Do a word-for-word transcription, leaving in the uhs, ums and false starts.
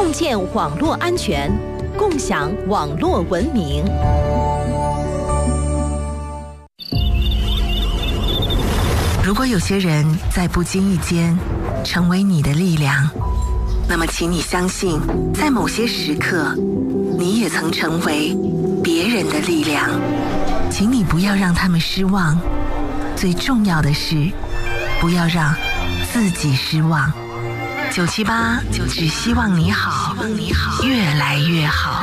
共建网络安全，共享网络文明。 如果有些人在不经意间成为你的力量，那么请你相信，在某些时刻，你也曾成为别人的力量。请你不要让他们失望，最重要的是，不要让自己失望。九七八，只希望你好，越来越好。